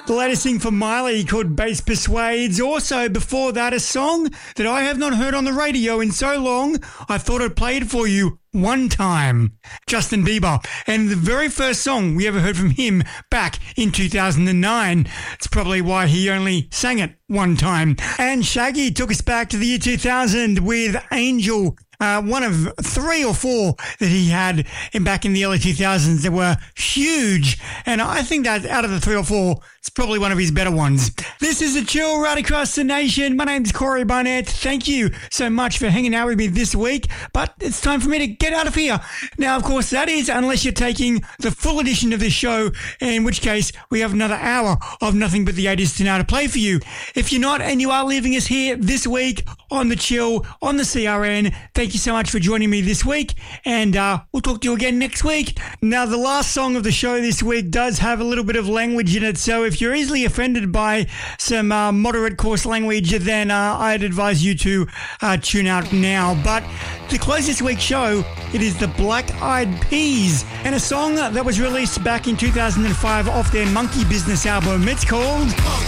The latest thing from Miley called Bass Persuades. Also, before that, a song that I have not heard on the radio in so long, I thought I'd play it for you. One Time, Justin Bieber, and the very first song we ever heard from him back in 2009. It's probably why he only sang it one time. And Shaggy took us back to the year 2000 with Angel, one of 3 or 4 that he had back in the early 2000s that were huge. And I think that out of the 3 or 4, it's probably one of his better ones. This is A Chill right across the nation. My name's Corey Barnett. Thank you so much for hanging out with me this week. But it's time for me to get out of here. Now, of course, that is unless you're taking the full edition of this show, in which case we have another hour of nothing but the 80s to now to play for you. If you're not and you are leaving us here this week on The Chill, on the CRN, thank you so much for joining me this week. And we'll talk to you again next week. Now, the last song of the show this week does have a little bit of language in it. So if you're easily offended by some moderate coarse language, then I'd advise you to tune out now. But to close this week's show, it is the Black Eyed Peas and a song that was released back in 2005 off their Monkey Business album. It's called